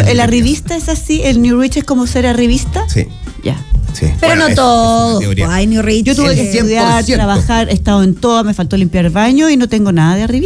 ¿el arribista es así? ¿El New Rich es como ser arribista? Sí. Ya. Sí. Pero Bueno, no es todo. una teoría. Ay, New Rich. Yo tuve que estudiar, 100%. trabajar, he estado en todo, me faltó limpiar el baño y no tengo nada de arribista.